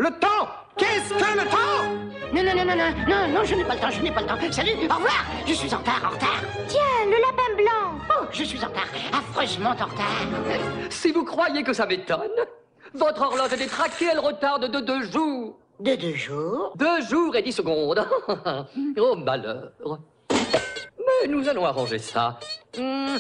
Le temps? Qu'est-ce que le temps? Non, je n'ai pas le temps, je n'ai pas le temps. Salut, au revoir. Je suis en retard. Tiens, le lapin blanc. Oh, je suis en retard, affreusement en retard. Si vous croyez que ça m'étonne, votre horloge est détraquée, elle retarde de 2 jours. De 2 jours? 2 jours et 10 secondes. Oh, malheur. Mais nous allons arranger ça.